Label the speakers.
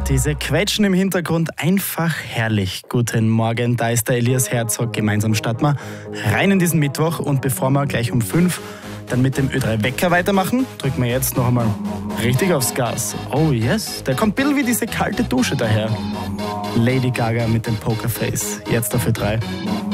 Speaker 1: Diese Quetschen im Hintergrund, einfach herrlich. Guten Morgen, da ist der Elias Herzog. Gemeinsam starten wir rein in diesen Mittwoch. Und bevor wir gleich um 5 dann mit dem Ö3-Wecker weitermachen, drücken wir jetzt noch einmal richtig aufs Gas. Oh yes, der kommt ein bisschen wie diese kalte Dusche daher. Lady Gaga mit dem Pokerface, jetzt auf Ö3.